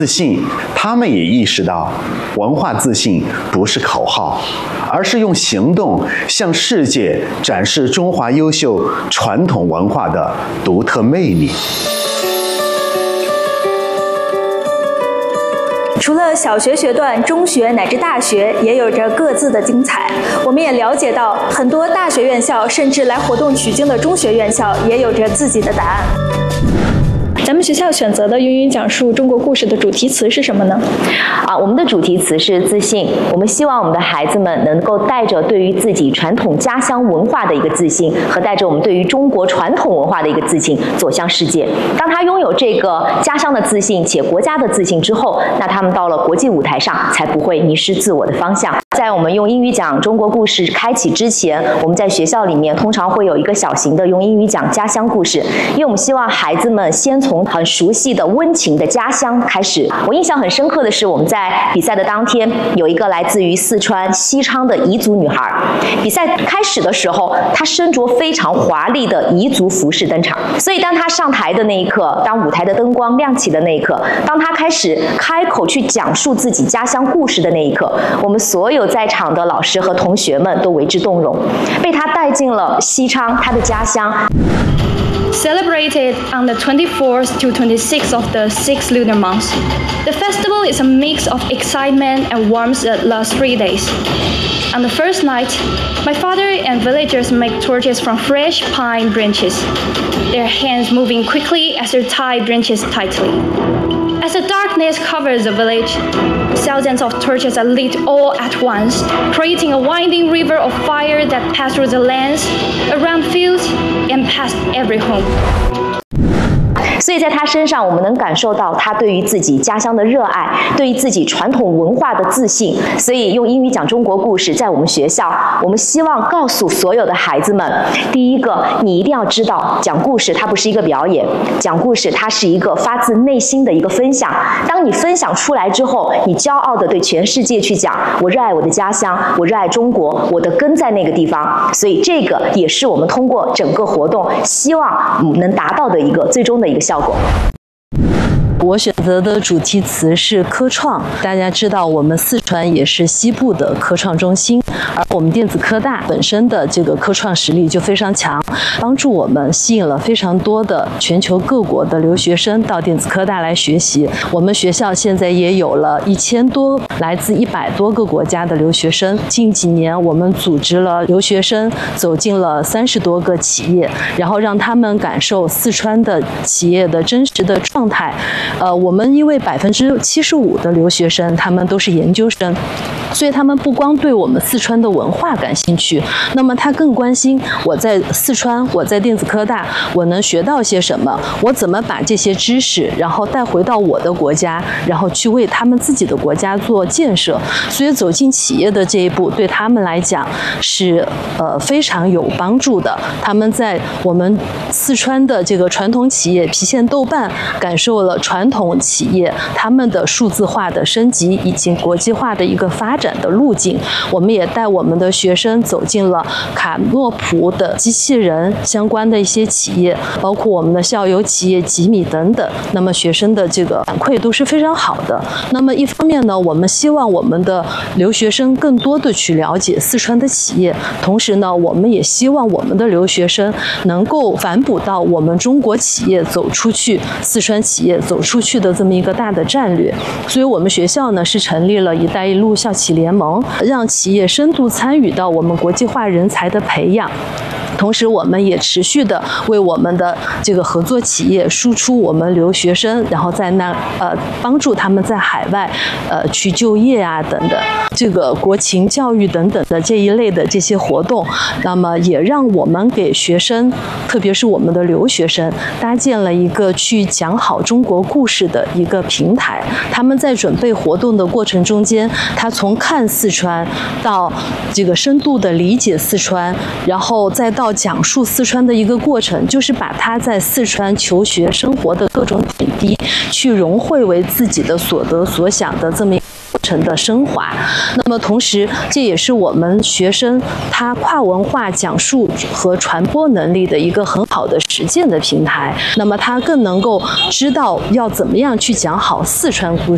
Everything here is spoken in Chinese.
自信，他们也意识到，文化自信不是口号，而是用行动向世界展示中华优秀传统文化的独特魅力。 除了小学学段，中学乃至大学也有着各自的精彩。我们也了解到，很多大学院校甚至来活动取经的中学院校也有着自己的答案。咱们学校选择的英语讲述中国故事的主题词是什么呢？ 我们的主题词是自信。我们希望我们的孩子们能够带着对于自己传统家乡文化的一个自信，和带着我们对于中国传统文化的一个自信走向世界。当他拥有这个家乡的自信且国家的自信之后，那他们到了国际舞台上才不会迷失自我的方向。在我们用英语讲中国故事开启之前，我们在学校里面通常会有一个小型的用英语讲家乡故事，因为我们希望孩子们先从很熟悉的温情的家乡开始。我印象很深刻的是，我们在比赛的当天，有一个来自于四川西昌的彝族女孩。比赛开始的时候，她身着非常华丽的彝族服饰登场，所以当她上台的那一刻，当舞台的灯光亮起的那一刻，当她开口去讲述自己家乡故事的那一刻，我们所有在场的老师和同学们都为之动容，被她带进了西昌，她的家乡。 Celebrated on the 24th to 26th of the 6th lunar month. The festival is a mix of excitement and warmth that lasts 3 days. On the first night, my father and villagers make torches from fresh pine branches, their hands moving quickly as they tie branches tightly. As the darkness covers the village, thousands of torches are lit all at once, creating a winding river of fire that passes through the lands, around fields, and past every home. 所以在他身上，我们能感受到他对于自己家乡的热爱，对于自己传统文化的自信。所以用英语讲中国故事，在我们学校，我们希望告诉所有的孩子们，第一个，你一定要知道，讲故事它不是一个表演，讲故事它是一个发自内心的一个分享。当你分享出来之后，你骄傲地对全世界去讲，我热爱我的家乡，我热爱中国，我的根在那个地方。所以这个也是我们通过整个活动希望能达到的一个最终的一个效果。 我选择的主题词是科创。大家知道，我们四川也是西部的科创中心，而我们电子科大本身的这个科创实力就非常强，帮助我们吸引了非常多的全球各国的留学生到电子科大来学习。我们学校现在也有了1000多来自100多个国家的留学生。近几年，我们组织了留学生走进了30多个企业，然后让他们感受四川的企业的真实的状态。我们因为75%的留学生他们都是研究生，所以他们不光对我们四川的文化感兴趣，那么他更关心我在四川，我在电子科大，我能学到些什么，我怎么把这些知识然后带回到我的国家，然后去为他们自己的国家做建设。所以走进企业的这一步对他们来讲是非常有帮助的。他们在我们四川的这个传统企业郫县豆瓣感受了传统企业他们的数字化的升级以及国际化的一个发展的路径。我们也带我们的学生走进了卡诺普的机器人相关的一些企业，包括我们的校友企业吉米等等。那么学生的这个反馈都是非常好的。那么一方面呢，我们希望我们的留学生更多的去了解四川的企业，同时呢，我们也希望我们的留学生能够反哺到我们中国企业走出去，四川企业走出去的这么一个大的战略。所以我们学校呢是成立了一带一路校企联盟，让企业深度参与到我们国际化人才的培养。同时，我们也持续的为我们的这个合作企业输出我们留学生，然后在帮助他们在海外去就业啊等等，这个国情教育等等的这一类的这些活动，那么也让我们给学生，特别是我们的留学生，搭建了一个去讲好中国故事的一个平台。他们在准备活动的过程中间，他从看四川到这个深度的理解四川，然后再到讲述四川的一个过程，就是把他在四川求学生活的各种点滴去融汇为自己的所得所想的这么一个过程的升华。那么同时，这也是我们学生他跨文化讲述和传播能力的一个很好的实践的平台。那么他更能够知道要怎么样去讲好四川故事。